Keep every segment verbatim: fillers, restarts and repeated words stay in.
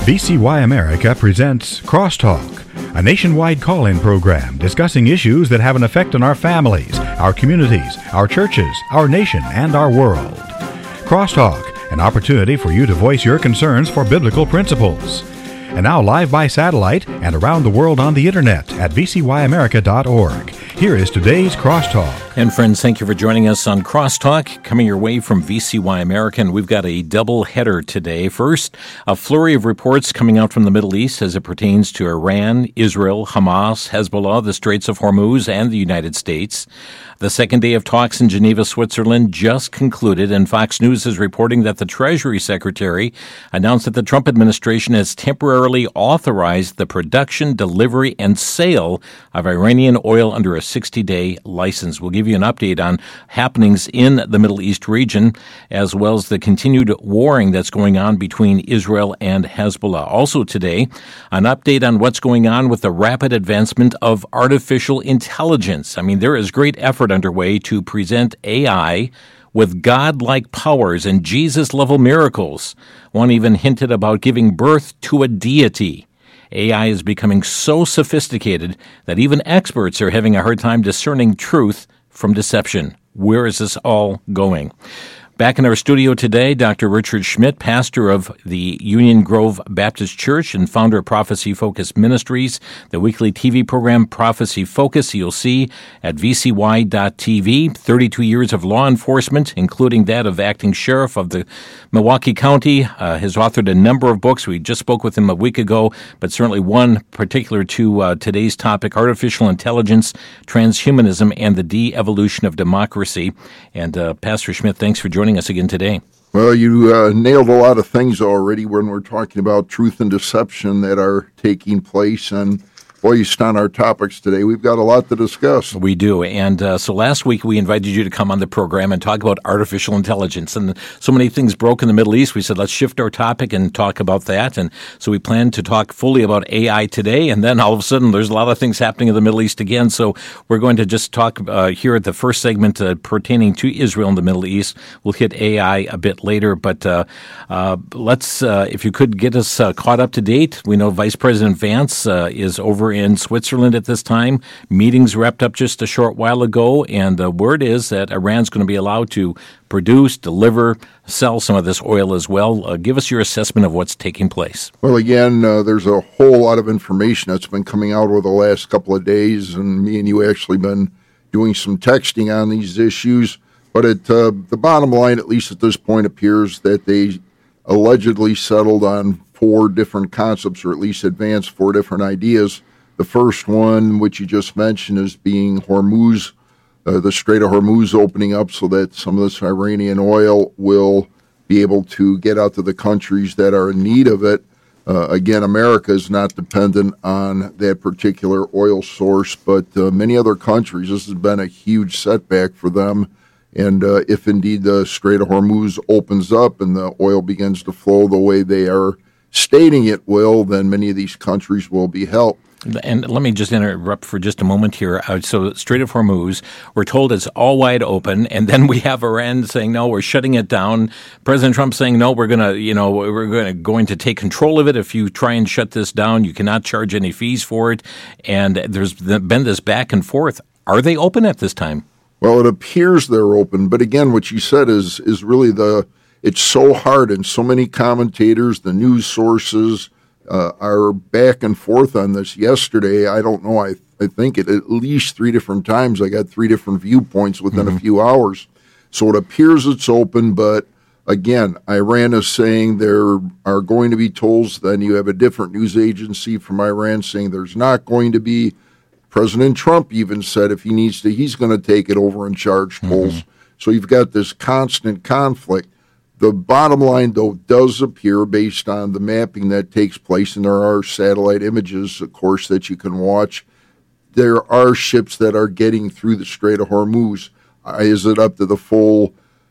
V C Y America presents Crosstalk, a nationwide call-in program discussing issues that have an effect on our families, our communities, our churches, our nation, and our world. Crosstalk, an opportunity for you to voice your concerns for biblical principles. And now live by satellite and around the world on the internet at v c y america dot org. Here is today's Crosstalk. And friends, thank you for joining us on Crosstalk, coming your way from V C Y America. And we've got a double header today. First, a flurry of reports coming out from the Middle East as it pertains to Iran, Israel, Hamas, Hezbollah, the Straits of Hormuz, and the United States. The second day of talks in Geneva, Switzerland just concluded, and Fox News is reporting that the Treasury Secretary announced that the Trump administration has temporarily authorized the production, delivery, and sale of Iranian oil under a sixty-day license. We'll give you an update on happenings in the Middle East region, as well as the continued warring that's going on between Israel and Hezbollah. Also today, an update on what's going on with the rapid advancement of artificial intelligence. I mean, there is great effort underway to present A I with God-like powers and Jesus-level miracles. One even hinted about giving birth to a deity. A I is becoming so sophisticated that even experts are having a hard time discerning truth from deception. Where is this all going? Back in our studio today, Doctor Richard Schmidt, pastor of the Union Grove Baptist Church and founder of Prophecy Focus Ministries, the weekly T V program Prophecy Focus, you'll see at v c y dot t v. thirty-two years of law enforcement, including that of acting sheriff of the Milwaukee County, uh, has authored a number of books. We just spoke with him a week ago, but certainly one particular to uh, today's topic, artificial intelligence, transhumanism, and the de-evolution of democracy. And uh, Pastor Schmidt, thanks for joining us again today. Well, you uh, nailed a lot of things already when we're talking about truth and deception that are taking place. And based on our topics today, we've got a lot to discuss. We do. And uh, so last week we invited you to come on the program and talk about artificial intelligence. And so many things broke in the Middle East. We said, let's shift our topic and talk about that. And so we plan to talk fully about A I today. And then all of a sudden there's a lot of things happening in the Middle East again. So we're going to just talk uh, here at the first segment uh, pertaining to Israel and the Middle East. We'll hit A I a bit later. But uh, uh, let's, uh, if you could get us uh, caught up to date. We know Vice President Vance uh, is over in Switzerland at this time. Meetings wrapped up just a short while ago, and the word is that Iran's going to be allowed to produce, deliver, sell some of this oil as well. Uh, give us your assessment of what's taking place. Well, again, uh, there's a whole lot of information that's been coming out over the last couple of days, and me and you actually been doing some texting on these issues. But it, uh, the bottom line, at least at this point, appears that they allegedly settled on four different concepts, or at least advanced four different ideas. The first one, which you just mentioned, is being Hormuz, uh, the Strait of Hormuz opening up so that some of this Iranian oil will be able to get out to the countries that are in need of it. Uh, again, America is not dependent on that particular oil source, but uh, many other countries, this has been a huge setback for them. And uh, if indeed the Strait of Hormuz opens up and the oil begins to flow the way they are stating it will, then many of these countries will be helped. And let me just interrupt for just a moment here. Uh, so Strait of Hormuz, we're told it's all wide open, and then we have Iran saying, no, we're shutting it down. President Trump saying, no, we're going to, you know, we're going to, going to take control of it. If you try and shut this down, you cannot charge any fees for it. And there's been this back and forth. Are they open at this time? Well, it appears they're open. But again, what you said is is really the, it's so hard, and so many commentators, the news sources, Uh, are back and forth on this. Yesterday, I don't know, I, I think it at least three different times I got three different viewpoints within mm-hmm. a few hours. So it appears it's open, but again, Iran is saying there are going to be tolls. Then you have a different news agency from Iran saying there's not going to be. President Trump even said if he needs to, he's going to take it over and charge tolls. Mm-hmm. So you've got this constant conflict. The bottom line, though, does appear based on the mapping that takes place, and there are satellite images, of course, that you can watch. There are ships that are getting through the Strait of Hormuz. Uh, is it up to the full,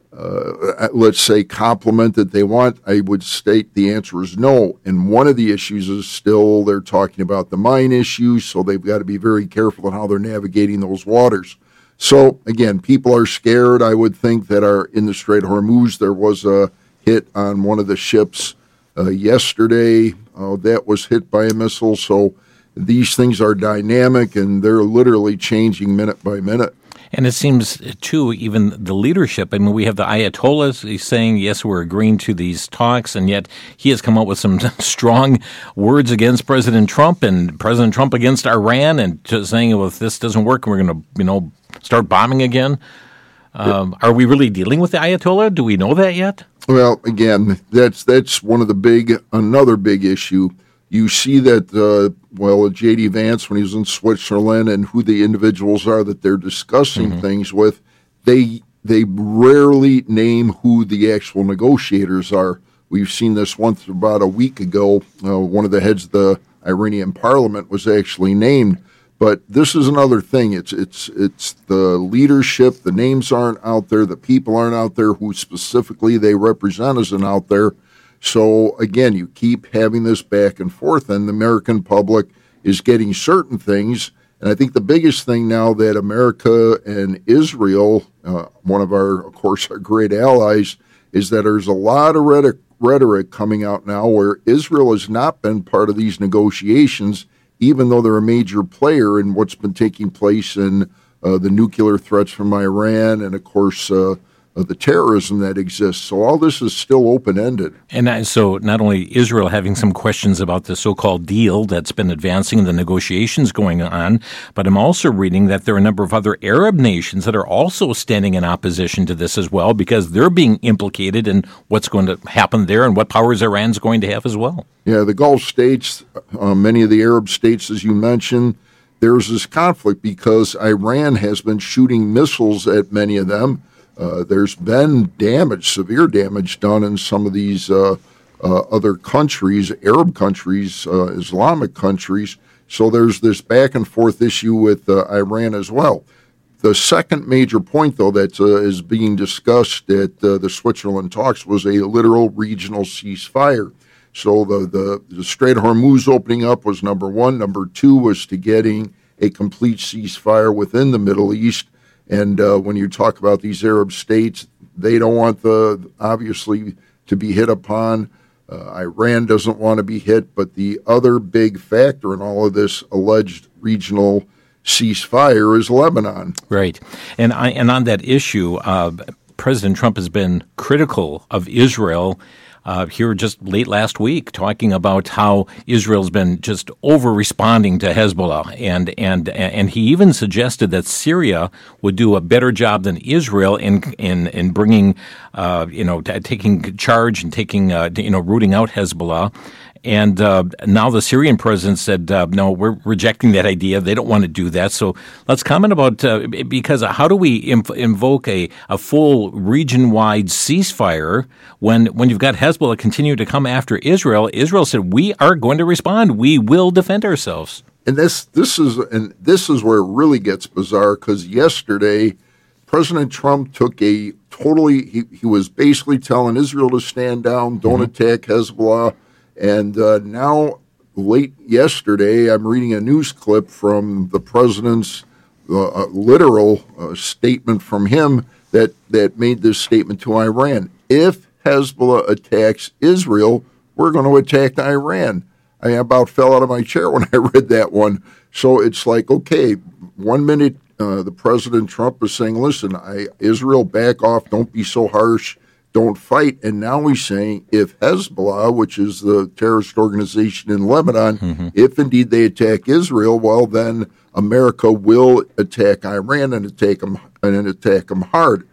uh, let's say, complement that they want? I would state the answer is no. And one of the issues is still they're talking about the mine issues, so they've got to be very careful in how they're navigating those waters. So, again, people are scared. I would think that are in the Strait of Hormuz, there was a hit on one of the ships Uh, yesterday, uh, that was hit by a missile. So these things are dynamic, and they're literally changing minute by minute. And it seems, too, even the leadership, I mean, we have the Ayatollahs he's saying, yes, we're agreeing to these talks, and yet he has come up with some strong words against President Trump and President Trump against Iran, and just saying, well, if this doesn't work, we're going to, you know, start bombing again. Um, are we really dealing with the Ayatollah? Do we know that yet? Well, again, that's that's one of the big, another big issue. You see that, uh, well, J D. Vance, when he was in Switzerland, and who the individuals are that they're discussing mm-hmm. things with, they they rarely name who the actual negotiators are. We've seen this once about a week ago. Uh, one of the heads of the Iranian parliament was actually named. But this is another thing. It's it's it's the leadership. The names aren't out there. The people aren't out there who specifically they represent isn't out there. So, again, you keep having this back and forth, and the American public is getting certain things. And I think the biggest thing now that America and Israel, uh, one of our, of course, our great allies, is that there's a lot of rhetoric, rhetoric coming out now where Israel has not been part of these negotiations, even though they're a major player in what's been taking place in uh, the nuclear threats from Iran and, of course, uh, of the terrorism that exists. So all this is still open-ended. And so not only Israel having some questions about the so-called deal that's been advancing and the negotiations going on, but I'm also reading that there are a number of other Arab nations that are also standing in opposition to this as well, because they're being implicated in what's going to happen there and what powers Iran's going to have as well. Yeah, the Gulf states, uh, many of the Arab states, as you mentioned, there's this conflict because Iran has been shooting missiles at many of them. Uh, there's been damage, severe damage done in some of these uh, uh, other countries, Arab countries, uh, Islamic countries. So there's this back and forth issue with uh, Iran as well. The second major point, though, that uh, is being discussed at uh, the Switzerland talks was a literal regional ceasefire. So the, the, the Strait of Hormuz opening up was number one. Number two was to getting a complete ceasefire within the Middle East. And uh, when you talk about these Arab states, they don't want the, obviously, to be hit upon. Uh, Iran doesn't want to be hit. But the other big factor in all of this alleged regional ceasefire is Lebanon. Right. And, I, and on that issue, uh, President Trump has been critical of Israel Uh, here just late last week, talking about how Israel's been just over-responding to Hezbollah, and and and he even suggested that Syria would do a better job than Israel in in in bringing, uh, you know, t- taking charge and taking, uh, you know, rooting out Hezbollah. And uh, now the Syrian president said, uh, no, we're rejecting that idea. They don't want to do that. So let's comment about, uh, because how do we inv- invoke a, a full region-wide ceasefire when when you've got Hezbollah continue to come after Israel? Israel said, we are going to respond. We will defend ourselves. And this this is and this is where it really gets bizarre, because yesterday President Trump took a totally, he, he was basically telling Israel to stand down, don't mm-hmm. attack Hezbollah. And uh, now, late yesterday, I'm reading a news clip from the president's uh, literal uh, statement from him that, that made this statement to Iran. If Hezbollah attacks Israel, we're going to attack Iran. I about fell out of my chair when I read that one. So it's like, okay, one minute uh, the President Trump is saying, listen, I, Israel, back off, don't be so harsh. Don't fight. And now he's saying if Hezbollah, which is the terrorist organization in Lebanon, mm-hmm. if indeed they attack Israel, well, then America will attack Iran and attack them, and attack them hard.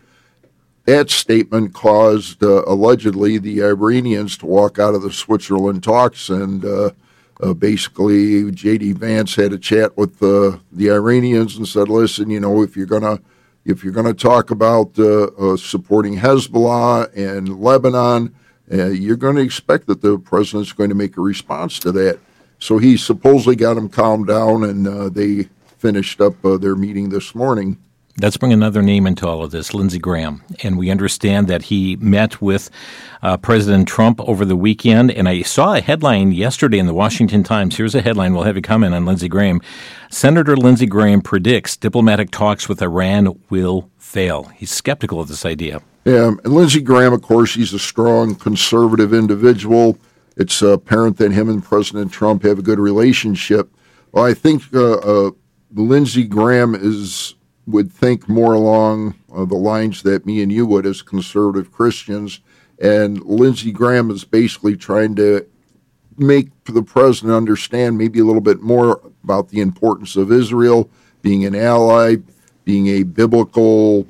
That statement caused, uh, allegedly, the Iranians to walk out of the Switzerland talks, and uh, uh, basically J D. Vance had a chat with uh, the Iranians and said, listen, you know, if you're going to If you're going to talk about uh, uh, supporting Hezbollah and Lebanon, uh, you're going to expect that the president's going to make a response to that. So he supposedly got them calmed down, and uh, they finished up uh, their meeting this morning. Let's bring another name into all of this, Lindsey Graham. And we understand that he met with uh, President Trump over the weekend. And I saw a headline yesterday in the Washington Times. Here's a headline. We'll have you comment on Lindsey Graham. Senator Lindsey Graham predicts diplomatic talks with Iran will fail. He's skeptical of this idea. Yeah, and Lindsey Graham, of course, he's a strong conservative individual. it's apparent that him and President Trump have a good relationship. Well, I think uh, uh, Lindsey Graham is would think more along uh, the lines that me and you would as conservative Christians. And Lindsey Graham is basically trying to make the president understand maybe a little bit more about the importance of Israel being an ally, being a biblical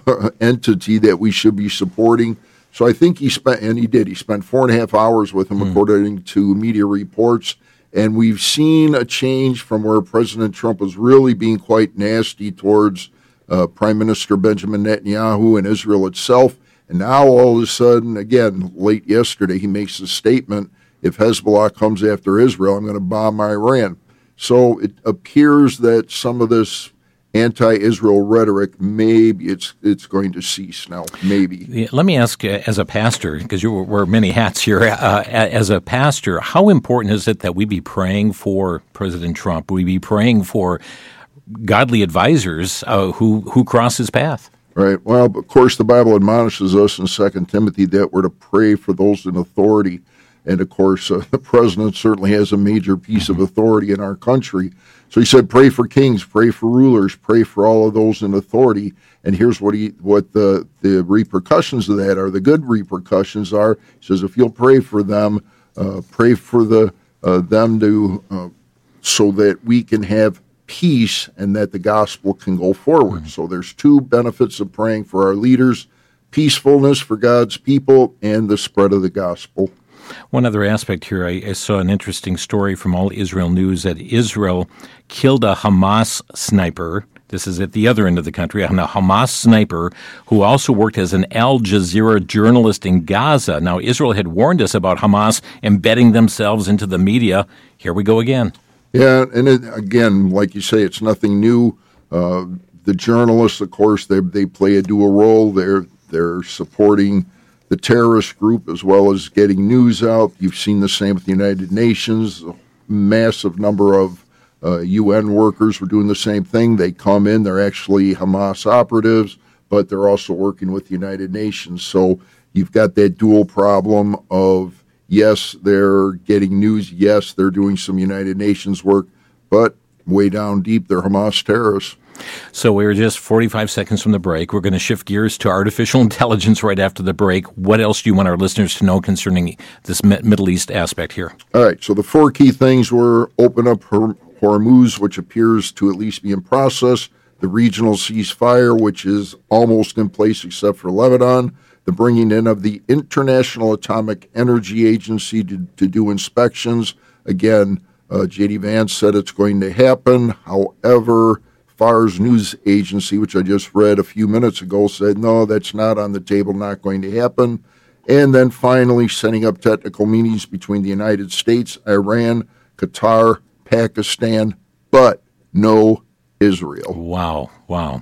entity that we should be supporting. So I think he spent, and he did, he spent four and a half hours with him, mm. according to media reports. And we've seen a change from where President Trump was really being quite nasty towards uh, Prime Minister Benjamin Netanyahu and Israel itself. And now all of a sudden, again, late yesterday, he makes a statement, if Hezbollah comes after Israel, I'm going to bomb Iran. So it appears that some of this anti-Israel rhetoric, maybe it's it's going to cease now, maybe. Yeah, let me ask, uh, as a pastor, because you wear many hats here, uh, as a pastor, how important is it that we be praying for President Trump? We be praying for godly advisors uh, who, who cross his path? Right. Well, of course, the Bible admonishes us in Second Timothy that we're to pray for those in authority. And, of course, uh, the president certainly has a major piece of authority in our country. So he said, pray for kings, pray for rulers, pray for all of those in authority. And here's what he, what the, the repercussions of that are, the good repercussions are. He says, if you'll pray for them, uh, pray for the uh, them to uh, so that we can have peace and that the gospel can go forward. Mm-hmm. So there's two benefits of praying for our leaders, peacefulness for God's people and the spread of the gospel. One other aspect here, I, I saw an interesting story from All Israel News that Israel killed a Hamas sniper. This is at the other end of the country, a Hamas sniper who also worked as an Al Jazeera journalist in Gaza. Now, Israel had warned us about Hamas embedding themselves into the media. Here we go again. Yeah, and it, again, like you say, it's nothing new. Uh, the journalists, of course, they they play a dual role. They're they're supporting the terrorist group as well as getting news out. You've seen the same with the United Nations. A massive number of uh, U N workers were doing the same thing. They come in, they're actually Hamas operatives, but they're also working with the United Nations. So you've got that dual problem of, yes, they're getting news. Yes, they're doing some United Nations work, but way down deep, they're Hamas terrorists. So we're just forty-five seconds from the break. We're going to shift gears to artificial intelligence right after the break. What else do you want our listeners to know concerning this Middle East aspect here? All right. So the four key things were open up Hormuz, which appears to at least be in process, the regional ceasefire, which is almost in place except for Lebanon, the bringing in of the International Atomic Energy Agency to, to do inspections. Again, uh, J D Vance said it's going to happen. However, Fars News Agency, which I just read a few minutes ago, said, no, that's not on the table, not going to happen. And then finally, setting up technical meetings between the United States, Iran, Qatar, Pakistan, but no Israel. Wow, wow.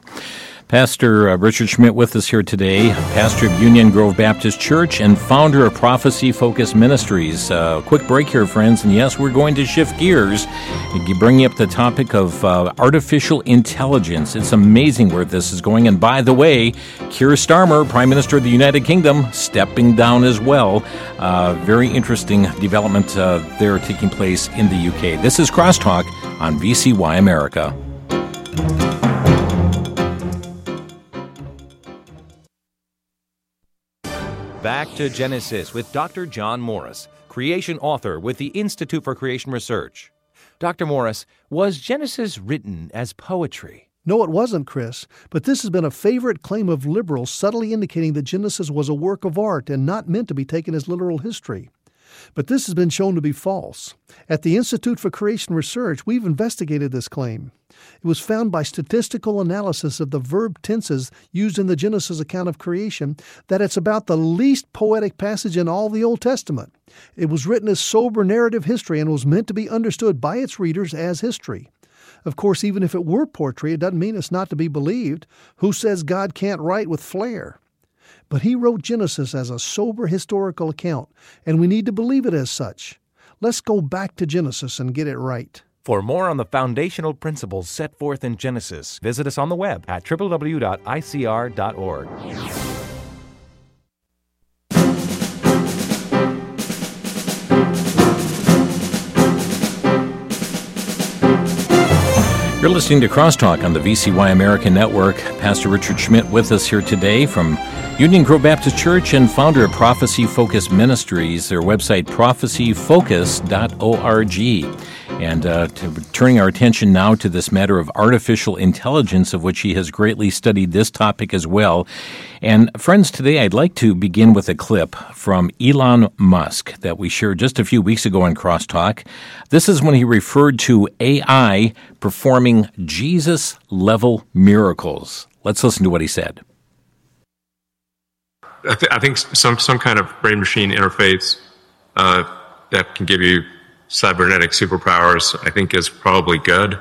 Pastor uh, Richard Schmidt with us here today, pastor of Union Grove Baptist Church and founder of Prophecy Focus Ministries. Uh, quick break here, friends, and yes, we're going to shift gears and bring up the topic of uh, artificial intelligence. It's amazing where this is going. And by the way, Keir Starmer, Prime Minister of the United Kingdom, stepping down as well. Uh, very interesting development uh, there taking place in the U K. This is Crosstalk on V C Y America. Back to Genesis with Doctor John Morris, creation author with the Institute for Creation Research. Doctor Morris, was Genesis written as poetry? No, it wasn't, Chris, but this has been a favorite claim of liberals, subtly indicating that Genesis was a work of art and not meant to be taken as literal history. But this has been shown to be false. At the Institute for Creation Research, we've investigated this claim. It was found by statistical analysis of the verb tenses used in the Genesis account of creation that it's about the least poetic passage in all the Old Testament. It was written as sober narrative history and was meant to be understood by its readers as history. Of course, even if it were poetry, it doesn't mean it's not to be believed. Who says God can't write with flair? But he wrote Genesis as a sober historical account, and we need to believe it as such. Let's go back to Genesis and get it right. For more on the foundational principles set forth in Genesis, visit us on the web at w w w dot i c r dot org. You're listening to Crosstalk on the V C Y American Network. Pastor Richard Schmidt with us here today from Union Grove Baptist Church and founder of Prophecy Focus Ministries, their website prophecy focus dot org. And uh, to, turning our attention now to this matter of artificial intelligence, of which he has greatly studied this topic as well. And friends, today I'd like to begin with a clip from Elon Musk that we shared just a few weeks ago on Crosstalk. This is when he referred to A I performing Jesus-level miracles. Let's listen to what he said. I, th- I think some some kind of brain-machine interface uh, that can give you cybernetic superpowers, I think, is probably good.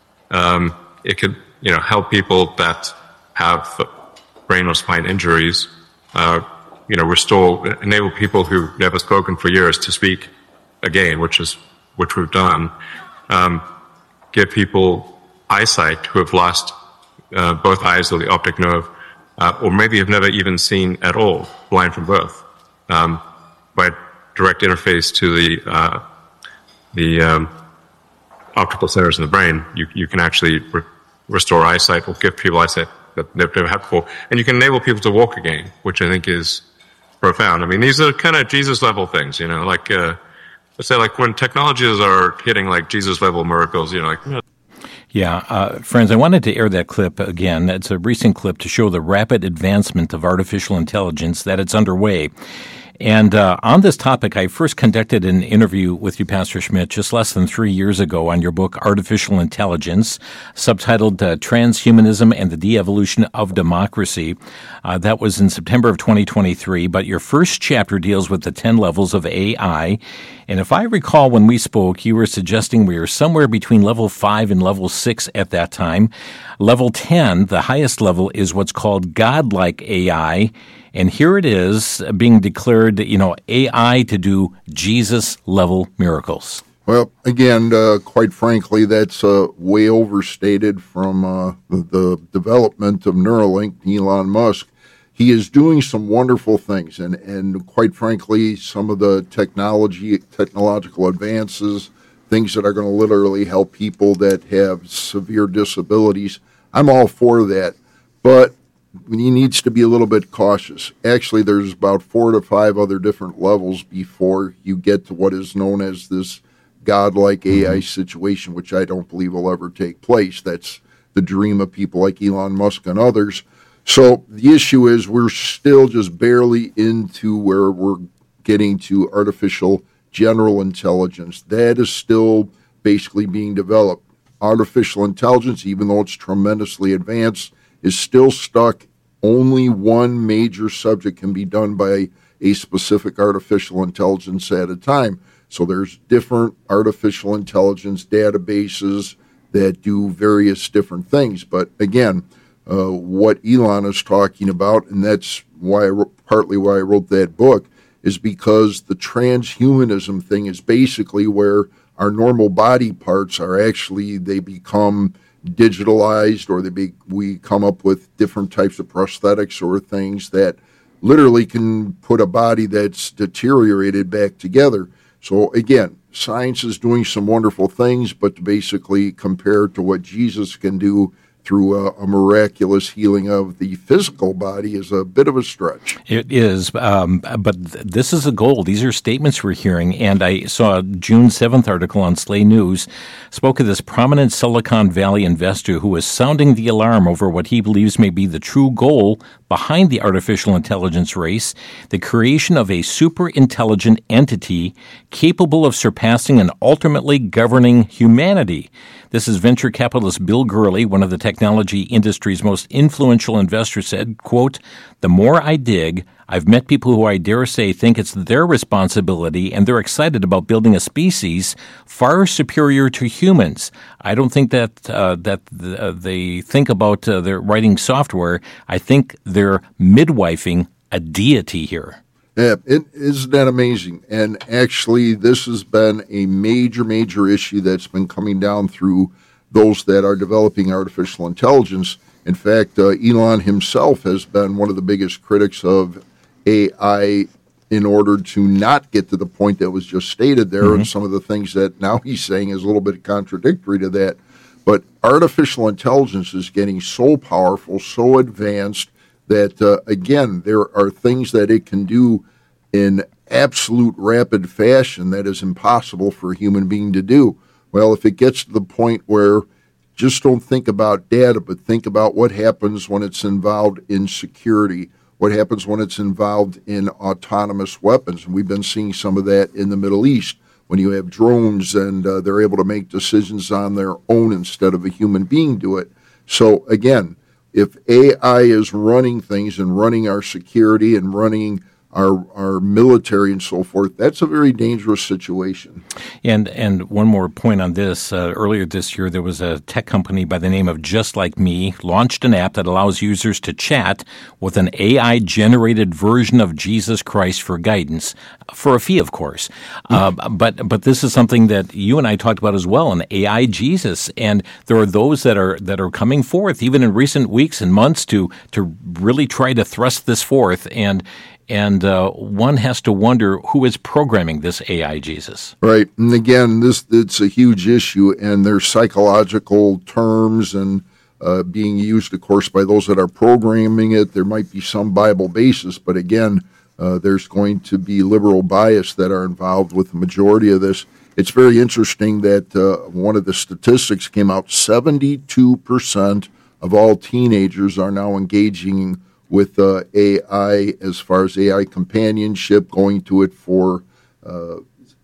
Um, it could, you know, help people that have brain or spine injuries. Uh, you know, restore, enable people who've never spoken for years to speak again, which is which we've done. Um, give people eyesight who have lost uh, both eyes or the optic nerve. Uh, or maybe have never even seen at all, blind from birth, um, by direct interface to the uh, the um, optical centers in the brain. You you can actually re- restore eyesight or give people eyesight that they've never had before, and you can enable people to walk again, which I think is profound. I mean, these are kind of Jesus level things, you know, like uh, let's say like when technologies are hitting like Jesus level miracles, you know, like. You know, Yeah, uh, friends, I wanted to air that clip again. It's a recent clip to show the rapid advancement of artificial intelligence, that it's underway. And uh, on this topic, I first conducted an interview with you, Pastor Schmidt, just less than three years ago on your book, Artificial Intelligence, subtitled uh, Transhumanism and the De-Evolution of Democracy. Uh, that was in September of twenty twenty-three, but your first chapter deals with the ten levels of A I. And if I recall when we spoke, you were suggesting we were somewhere between level five and level six at that time. Level ten, the highest level, is what's called godlike A I. And here it is being declared, you know, A I to do Jesus-level miracles. Well, again, uh, quite frankly, that's uh, way overstated from uh, the, the development of Neuralink, Elon Musk. He is doing some wonderful things, and, and quite frankly, some of the technology, technological advances, things that are going to literally help people that have severe disabilities, I'm all for that. But he needs to be a little bit cautious. Actually, there's about four to five other different levels before you get to what is known as this godlike A I situation, which I don't believe will ever take place. That's the dream of people like Elon Musk and others. So the issue is we're still just barely into where we're getting to artificial general intelligence. That is still basically being developed. Artificial intelligence, even though it's tremendously advanced, is still stuck. Only one major subject can be done by a specific artificial intelligence at a time. So there's different artificial intelligence databases that do various different things. But again, uh, what Elon is talking about, and that's why I wrote, partly why I wrote that book, is because the transhumanism thing is basically where our normal body parts are actually, they become digitalized, or they be, we come up with different types of prosthetics or things that literally can put a body that's deteriorated back together. So again, science is doing some wonderful things, but to basically compare to what Jesus can do through a, a miraculous healing of the physical body is a bit of a stretch. It is, um, but th- this is a goal. These are statements we're hearing, and I saw a June seventh article on Slay News, spoke of this prominent Silicon Valley investor who is sounding the alarm over what he believes may be the true goal behind the artificial intelligence race, the creation of a super intelligent entity capable of surpassing and ultimately governing humanity. This is venture capitalist Bill Gurley, one of the technology industry's most influential investors, said, quote, "The more I dig, I've met people who I dare say think it's their responsibility and they're excited about building a species far superior to humans. I don't think that uh, that uh, they think about uh, their writing software. I think they're midwifing a deity here." Yeah, it isn't that amazing. And actually, this has been a major, major issue that's been coming down through those that are developing artificial intelligence. In fact, uh, Elon himself has been one of the biggest critics of A I in order to not get to the point that was just stated there, mm-hmm. and some of the things that now he's saying is a little bit contradictory to that. But artificial intelligence is getting so powerful, so advanced, that, uh, again, there are things that it can do in absolute rapid fashion that is impossible for a human being to do. Well, if it gets to the point where just don't think about data, but think about what happens when it's involved in security, what happens when it's involved in autonomous weapons. And we've been seeing some of that in the Middle East, when you have drones and uh, they're able to make decisions on their own instead of a human being do it. So again, if A I is running things and running our security and running our our military and so forth, that's a very dangerous situation. And and one more point on this. Uh, earlier this year, there was a tech company by the name of Just Like Me launched an app that allows users to chat with an A I-generated version of Jesus Christ for guidance, for a fee, of course. Uh, but but this is something that you and I talked about as well, an A I Jesus. And there are those that are that are coming forth, even in recent weeks and months, to to really try to thrust this forth. And And uh, one has to wonder who is programming this A I Jesus. Right. And again, this it's a huge issue, and there's psychological terms and uh, being used, of course, by those that are programming it. There might be some Bible basis, but again, uh, there's going to be liberal bias that are involved with the majority of this. It's very interesting that uh, one of the statistics came out, seventy-two percent of all teenagers are now engaging with uh, A I as far as A I companionship, going to it for uh,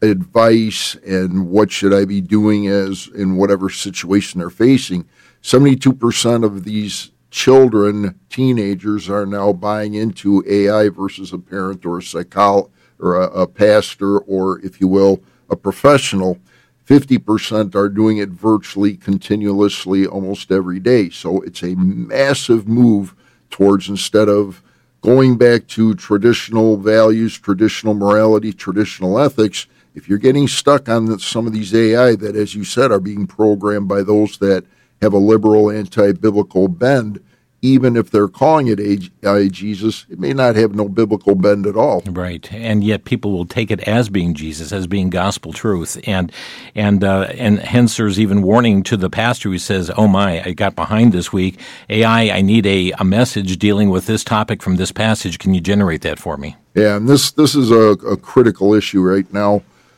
advice and what should I be doing as in whatever situation they're facing. seventy-two percent of these children, teenagers, are now buying into A I versus a parent or a psychologist or a, a pastor or, if you will, a professional. fifty percent are doing it virtually, continuously, almost every day. So it's a massive move towards, instead of going back to traditional values, traditional morality, traditional ethics, if you're getting stuck on the, some of these A I that, as you said, are being programmed by those that have a liberal, anti-biblical bend, even if they're calling it A I Jesus, it may not have no biblical bend at all. Right, and yet people will take it as being Jesus, as being gospel truth, and and uh, and hence there's even warning to the pastor who says, "Oh my, I got behind this week. A I, I need a, a message dealing with this topic from this passage. Can you generate that for me?" Yeah, and this this is a, a critical issue right now.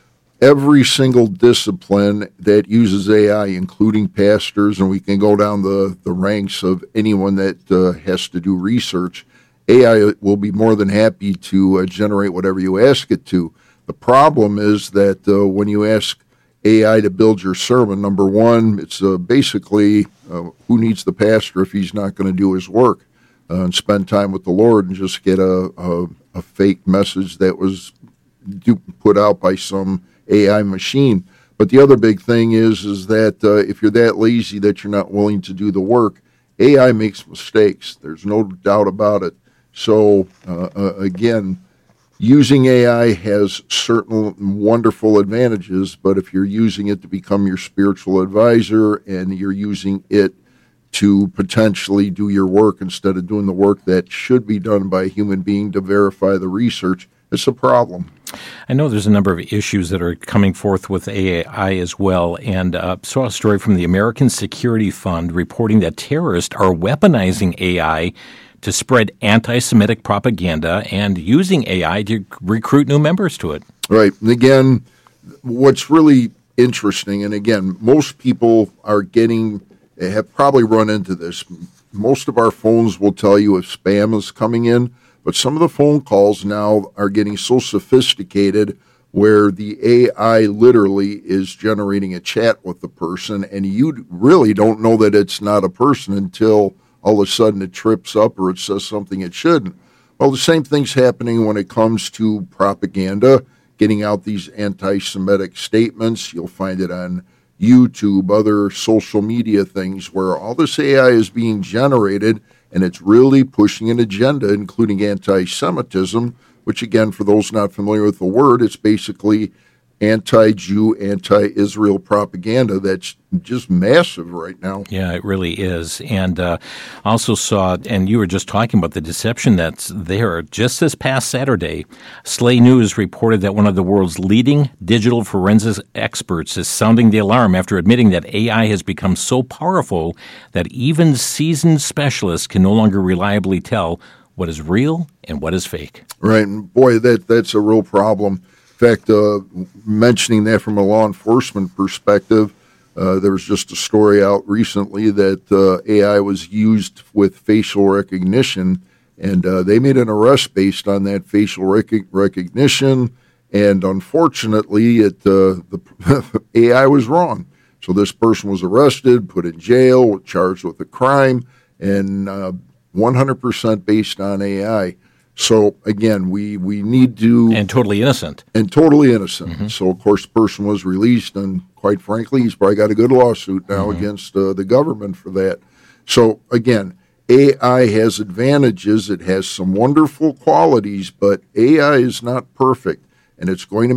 Every single discipline that uses A I, including pastors, and we can go down the, the ranks of anyone that uh, has to do research, A I will be more than happy to uh, generate whatever you ask it to. The problem is that uh, when you ask A I to build your sermon, number one, it's uh, basically uh, who needs the pastor if he's not going to do his work uh, and spend time with the Lord and just get a, a, a fake message that was do, put out by some A I machine. But the other big thing is is that uh, if you're that lazy that you're not willing to do the work, A I makes mistakes. There's no doubt about it. So uh, uh, again, using A I has certain wonderful advantages, but if you're using it to become your spiritual advisor and you're using it to potentially do your work instead of doing the work that should be done by a human being to verify the research, it's a problem. I know there's a number of issues that are coming forth with A I as well, and uh, saw a story from the American Security Fund reporting that terrorists are weaponizing A I to spread anti-Semitic propaganda and using A I to recruit new members to it. Right. And again, what's really interesting, and again, most people are getting, have probably run into this. Most of our phones will tell you if spam is coming in. But some of the phone calls now are getting so sophisticated where the A I literally is generating a chat with the person, and you really don't know that it's not a person until all of a sudden it trips up or it says something it shouldn't. Well, the same thing's happening when it comes to propaganda, getting out these anti-Semitic statements. You'll find it on YouTube, other social media things where all this A I is being generated, and it's really pushing an agenda, including anti-Semitism, which, again, for those not familiar with the word, it's basically anti-Jew, anti-Israel propaganda that's just massive right now. Yeah, it really is. And uh, also saw, and you were just talking about the deception that's there. Just this past Saturday, Slay News reported that one of the world's leading digital forensics experts is sounding the alarm after admitting that A I has become so powerful that even seasoned specialists can no longer reliably tell what is real and what is fake. Right, and boy, that that's a real problem. In fact, uh, mentioning that from a law enforcement perspective, uh, there was just a story out recently that uh, A I was used with facial recognition, and uh, they made an arrest based on that facial rec- recognition, and unfortunately, it uh, the A I was wrong. So this person was arrested, put in jail, charged with a crime, and uh, one hundred percent based on A I. So, again, we, we need to... And totally innocent. And totally innocent. Mm-hmm. So, of course, the person was released, and quite frankly, he's probably got a good lawsuit now mm-hmm. against uh, the government for that. So, again, A I has advantages. It has some wonderful qualities, but A I is not perfect, and it's going to